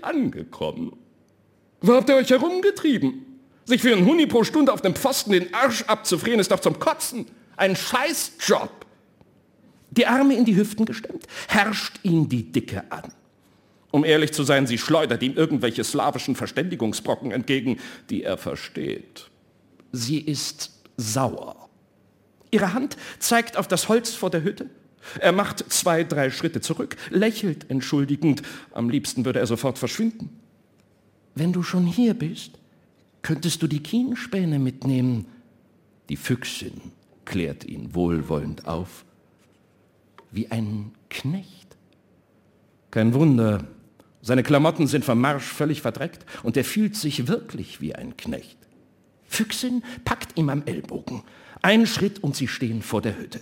angekommen. Wo habt ihr euch herumgetrieben? Sich für einen Huni pro Stunde auf dem Pfosten den Arsch abzufrieren, ist doch zum Kotzen. Ein Scheißjob. Die Arme in die Hüften gestemmt, herrscht ihn die Dicke an. Um ehrlich zu sein, sie schleudert ihm irgendwelche slawischen Verständigungsbrocken entgegen, die er versteht. Sie ist sauer. Ihre Hand zeigt auf das Holz vor der Hütte. Er macht 2, 3 Schritte zurück, lächelt entschuldigend. Am liebsten würde er sofort verschwinden. Wenn du schon hier bist, könntest du die Kienspäne mitnehmen. Die Füchsin klärt ihn wohlwollend auf. Wie ein Knecht. Kein Wunder, seine Klamotten sind vom Marsch völlig verdreckt und er fühlt sich wirklich wie ein Knecht. Füchsin packt ihm am Ellbogen. Ein Schritt und sie stehen vor der Hütte.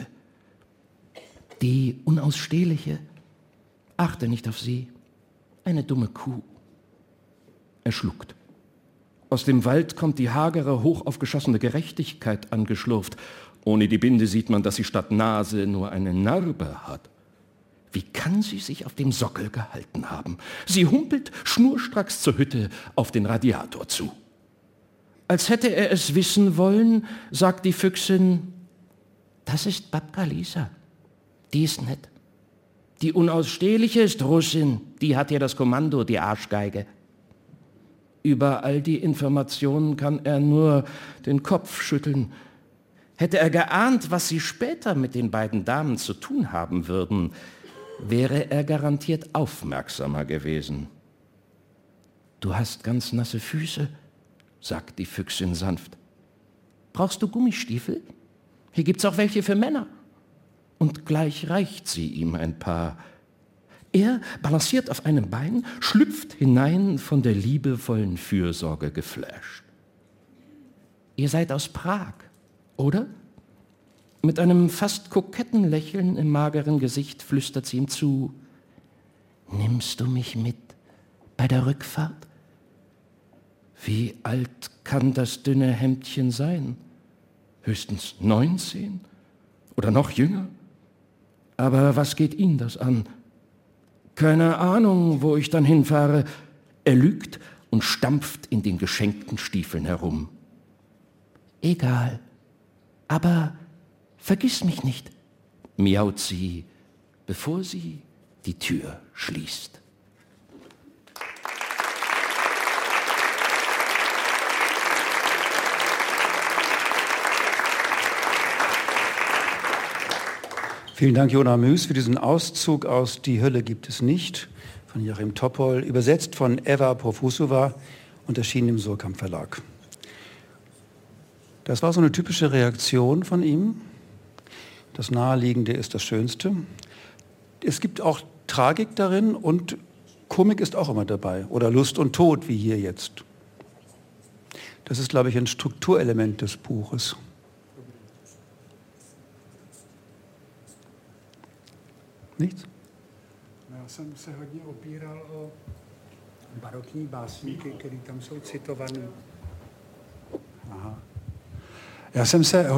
Die Unausstehliche, achte nicht auf sie, eine dumme Kuh. Er schluckt. Aus dem Wald kommt die hagere, hochaufgeschossene Gerechtigkeit angeschlurft. Ohne die Binde sieht man, dass sie statt Nase nur eine Narbe hat. Wie kann sie sich auf dem Sockel gehalten haben? Sie humpelt schnurstracks zur Hütte auf den Radiator zu. Als hätte er es wissen wollen, sagt die Füchsin, das ist Babka Lisa, die ist nett. Die Unausstehliche ist Russin, die hat hier das Kommando, die Arschgeige. Über all die Informationen kann er nur den Kopf schütteln. Hätte er geahnt, was sie später mit den beiden Damen zu tun haben würden, wäre er garantiert aufmerksamer gewesen. Du hast ganz nasse Füße, sagt die Füchsin sanft. Brauchst du Gummistiefel? Hier gibt's auch welche für Männer. Und gleich reicht sie ihm ein paar. Er balanciert auf einem Bein, schlüpft hinein, von der liebevollen Fürsorge geflasht. Ihr seid aus Prag, oder? Mit einem fast koketten Lächeln im mageren Gesicht flüstert sie ihm zu. Nimmst du mich mit bei der Rückfahrt? Wie alt kann das dünne Hemdchen sein? Höchstens 19 oder noch jünger? Aber was geht ihn das an? Keine Ahnung, wo ich dann hinfahre. Er lügt und stampft in den geschenkten Stiefeln herum. Egal, aber vergiss mich nicht, miaut sie, bevor sie die Tür schließt. Vielen Dank, Jona Müß, für diesen Auszug aus Die Hölle gibt es nicht von Joachim Topol, übersetzt von Eva Profusova und erschienen im Surkamp Verlag. Das war so eine typische Reaktion von ihm. Das Naheliegende ist das Schönste. Es gibt auch Tragik darin und Komik ist auch immer dabei. Oder Lust und Tod, wie hier jetzt. Das ist, glaube ich, ein Strukturelement des Buches. Nichts? Já jsem se hodně opíral o barokní básníky, které tam jsou citované. Aha. Ich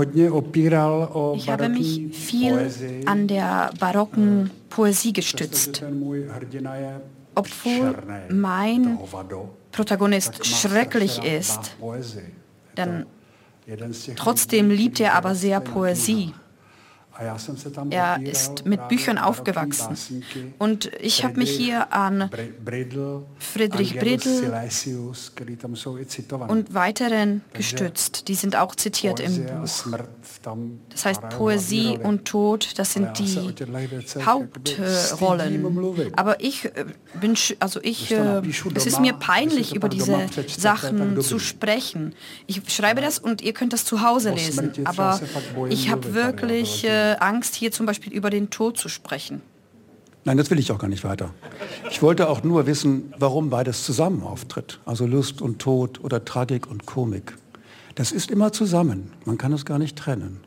habe mich viel an der barocken Poesie gestützt. Obwohl mein Protagonist schrecklich ist, dann trotzdem liebt er aber sehr Poesie. Er ist mit Büchern aufgewachsen. Und ich habe mich hier an Friedrich Bredl und weiteren gestützt. Die sind auch zitiert im Buch. Das heißt, Poesie und Tod, das sind die Hauptrollen. Aber es ist mir peinlich, über diese Sachen zu sprechen. Ich schreibe das und ihr könnt das zu Hause lesen. Aber ich habe wirklich Angst, hier zum Beispiel über den Tod zu sprechen. Nein, das will ich auch gar nicht weiter. Ich wollte auch nur wissen, warum beides zusammen auftritt. Also Lust und Tod oder Tragik und Komik. Das ist immer zusammen. Man kann es gar nicht trennen.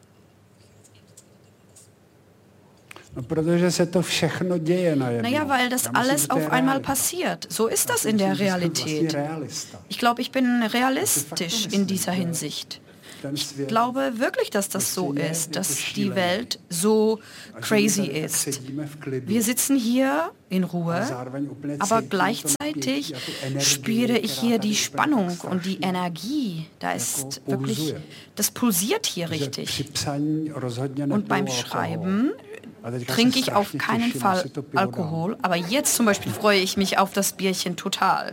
Naja, weil das alles auf einmal passiert. So ist das in der Realität. Ich glaube, ich bin realistisch in dieser Hinsicht. Ich glaube wirklich, dass das so ist, dass die Welt so crazy ist. Wir sitzen hier in Ruhe, aber gleichzeitig spüre ich hier die Spannung und die Energie. Da ist wirklich, das pulsiert hier richtig. Und beim Schreiben trinke ich auf keinen Fall Alkohol, aber jetzt zum Beispiel freue ich mich auf das Bierchen total.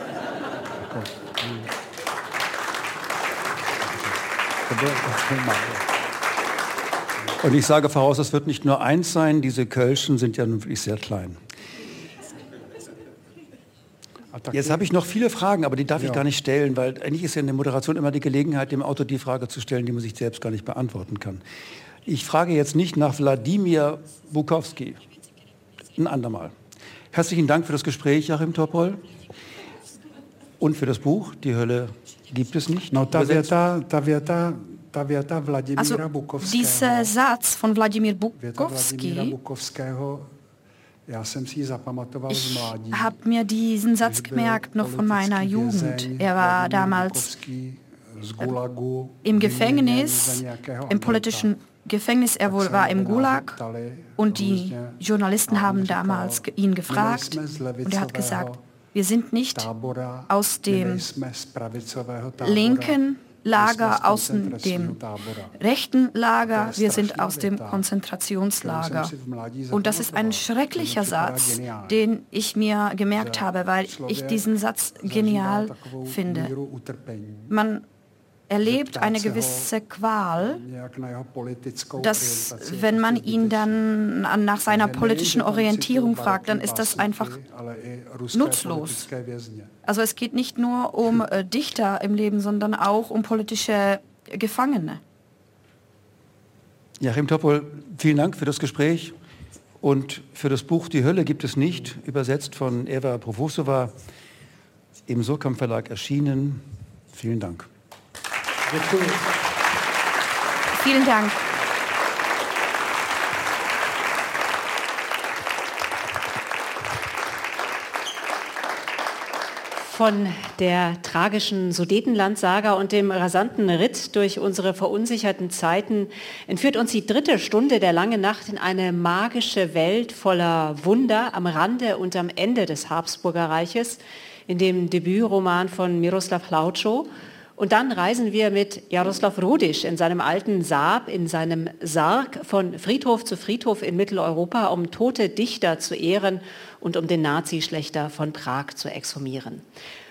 Und ich sage voraus, es wird nicht nur eins sein, diese Kölschen sind ja nun wirklich sehr klein. Jetzt habe ich noch viele Fragen, aber die darf ich gar nicht stellen, weil eigentlich ist ja in der Moderation immer die Gelegenheit, dem Autor die Frage zu stellen, die man sich selbst gar nicht beantworten kann. Ich frage jetzt nicht nach Wladimir Bukowski. Ein andermal. Herzlichen Dank für das Gespräch, Joachim Topol. Und für das Buch, Die Hölle gibt es nicht. Also dieser Satz von Wladimir Bukowski, ich habe mir diesen Satz gemerkt noch von meiner Jugend. Er war damals im Gefängnis, im politischen Gefängnis, er war im Gulag und die Journalisten haben damals ihn gefragt und er hat gesagt, wir sind nicht aus dem linken Lager, aus dem rechten Lager, wir sind aus dem Konzentrationslager. Und das ist ein schrecklicher Satz, den ich mir gemerkt habe, weil ich diesen Satz genial finde. Man erlebt eine gewisse Qual, dass wenn man ihn dann nach seiner politischen Orientierung fragt, dann ist das einfach nutzlos. Also es geht nicht nur um Dichter im Leben, sondern auch um politische Gefangene. Joachim Topol, vielen Dank für das Gespräch und für das Buch Die Hölle gibt es nicht, übersetzt von Eva Profosova, im Surkamp Verlag erschienen. Vielen Dank. Vielen Dank. Von der tragischen Sudetenland-Saga und dem rasanten Ritt durch unsere verunsicherten Zeiten entführt uns die 3. Stunde der Langen Nacht in eine magische Welt voller Wunder am Rande und am Ende des Habsburger Reiches, in dem Debütroman von Miroslav Hlaučo. Und dann reisen wir mit Jaroslav Rudiš in seinem alten Saab, in seinem Sarg von Friedhof zu Friedhof in Mitteleuropa, um tote Dichter zu ehren und um den Nazischlächter von Prag zu exhumieren.